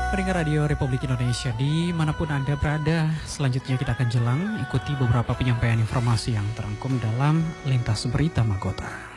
Pendengar Radio Republik Indonesia dimanapun Anda berada, selanjutnya kita akan jelang ikuti beberapa penyampaian informasi yang terangkum dalam Lintas Berita Mahkota.